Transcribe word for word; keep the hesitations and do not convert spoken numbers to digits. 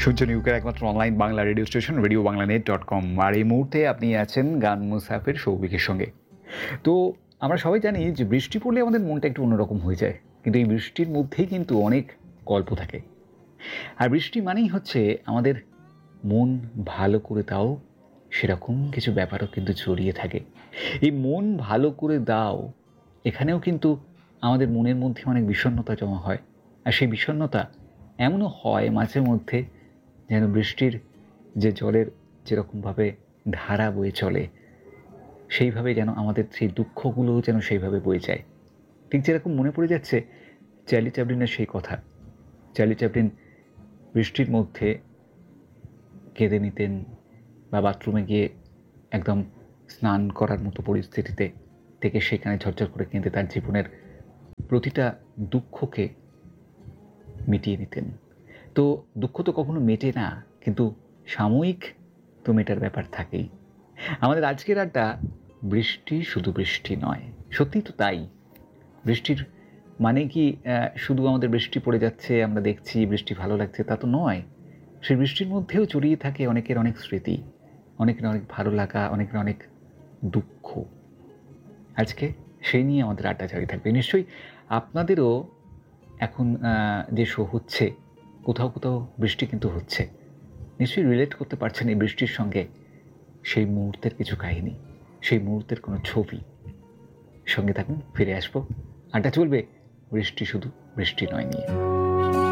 শুনছেন ইউকের একমাত্র online Bangla radio station radio Bangla net dot com. আর এই মুহূর্তে আপনি আছেন গান মুসাফির সৌভিকের সঙ্গে। তো আমরা সবাই জানি যে বৃষ্টি পড়লে আমাদের মনটা একটু অন্যরকম হয়ে যায়, কিন্তু এই বৃষ্টির মধ্যেই কিন্তু অনেক গল্প থাকে। আর বৃষ্টি মানেই হচ্ছে আমাদের মন ভালো করে দাও, সেরকম কিছু ব্যাপারও কিন্তু জড়িয়ে থাকে। এই মন ভালো করে দাও, এখানেও কিন্তু আমাদের মনের মধ্যে অনেক বিষণ্ণতা জমা হয়। আর সেই বিষণ্ণতা এমনও হয় মাঝে মধ্যে যেন বৃষ্টির যে জলের যেরকমভাবে ধারা বয়ে চলে, সেইভাবে যেন আমাদের সেই দুঃখগুলোও যেন সেইভাবে বয়ে যায়। ঠিক যেরকম মনে পড়ে যাচ্ছে চার্লি চ্যাপলিনের সেই কথা। চার্লি চ্যাপলিন বৃষ্টির মধ্যে কেঁদে নিতেন, বা বাথরুমে গিয়ে একদম স্নান করার মতো পরিস্থিতিতে থেকে সেখানে ঝরঝর করে কেঁদে তার জীবনের প্রতিটা দুঃখকে মিটিয়ে নিতেন। তো দুঃখ তো কখনো মেটে না, কিন্তু সাময়িক তো মেটার ব্যাপার থাকেই। আমাদের আজকের আড্ডা বৃষ্টি শুধু বৃষ্টি নয়, সত্যিই তো তাই। বৃষ্টির মানে কি শুধু আমাদের বৃষ্টি পড়ে যাচ্ছে, আমরা দেখছি বৃষ্টি ভালো লাগছে, তা তো নয়। সেই বৃষ্টির মধ্যেও জড়িয়ে থাকে অনেকের অনেক স্মৃতি, অনেকের অনেক ভালো লাগা, অনেকের অনেক দুঃখ। আজকে সেই নিয়ে আমাদের আড্ডা জারি থাকবে। নিশ্চয়ই আপনাদেরও এখন যে শো হচ্ছে, কোথাও কোথাও বৃষ্টি কিন্তু হচ্ছে, নিশ্চয়ই রিলেট করতে পারছেন এই বৃষ্টির সঙ্গে সেই মুহূর্তের কিছু কাহিনী, সেই মুহূর্তের কোনো ছবি। সঙ্গে থাকুন, ফিরে আসবো, আড্ডা চলবে বৃষ্টি শুধু বৃষ্টি নয় নিয়ে।